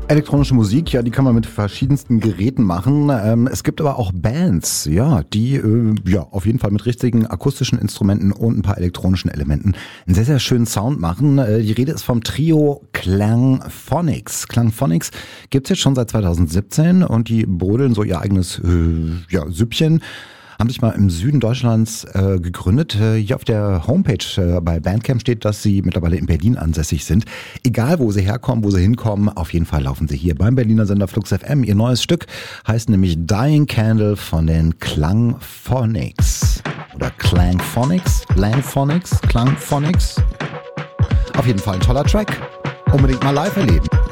Elektronische Musik, ja, die kann man mit verschiedensten Geräten machen. Es gibt aber auch Bands, ja, die auf jeden Fall mit richtigen akustischen Instrumenten und ein paar elektronischen Elementen einen sehr, sehr schönen Sound machen. Die Rede ist vom Trio Klangphonics. Klangphonics gibt's jetzt schon seit 2017 und die brodeln so ihr eigenes Süppchen. Haben sich mal im Süden Deutschlands gegründet. Hier auf der Homepage bei Bandcamp steht, dass sie mittlerweile in Berlin ansässig sind. Egal, wo sie herkommen, wo sie hinkommen, auf jeden Fall laufen sie hier beim Berliner Sender Flux FM. Ihr neues Stück heißt nämlich Dying Candle von den Klangphonics. Oder Klangphonics? Klangphonics? Klangphonics? Auf jeden Fall ein toller Track. Unbedingt mal live erleben.